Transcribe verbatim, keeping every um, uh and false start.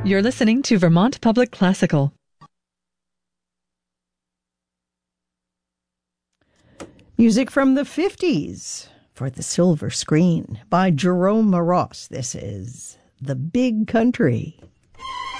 You're listening to Vermont Public Classical. Music from the fifties for the silver screen by Jerome Moross. This is The Big Country.